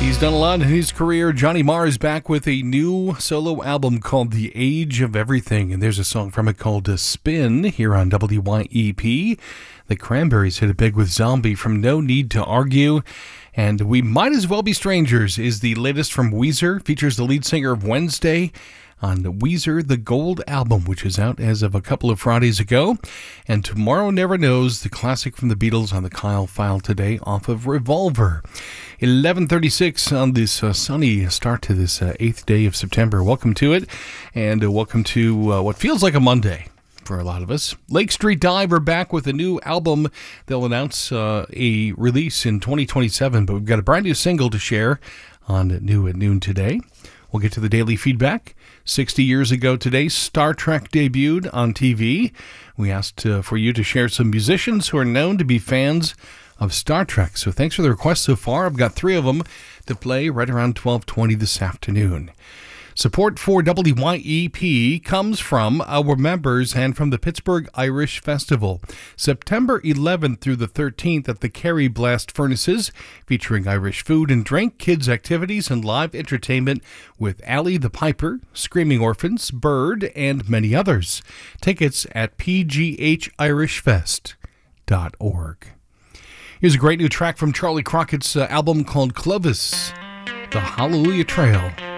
He's done a lot in his career. Johnny Marr is back with a new solo album called The Age of Everything, and there's a song from it called Spin here on WYEP. The Cranberries hit it big with Zombie from No Need to Argue, and We Might As Well Be Strangers is the latest from Weezer. Features the lead singer of Wednesday on the Weezer The Gold album, which is out as of a couple of Fridays ago. And Tomorrow Never Knows, the classic from the Beatles, on the Kyle File today off of Revolver. 11:36 on this sunny start to this 8th day of September. Welcome to it, and welcome to what feels like a Monday for a lot of us. Lake Street Dive are back with a new album. They'll announce a release in 2027, but we've got a brand new single to share on New at Noon today. We'll get to the daily feedback. 60 years ago today, Star Trek debuted on TV. We asked for you to share some musicians who are known to be fans of Star Trek. So thanks for the requests so far. I've got 3 of them to play right around 12:20 this afternoon. Support for WYEP comes from our members and from the Pittsburgh Irish Festival. September 11th through the 13th at the Kerry Blast Furnaces, featuring Irish food and drink, kids' activities, and live entertainment with Allie the Piper, Screaming Orphans, Bird, and many others. Tickets at pghirishfest.org. Here's a great new track from Charlie Crockett's album called Clovis, The Hallelujah Trail.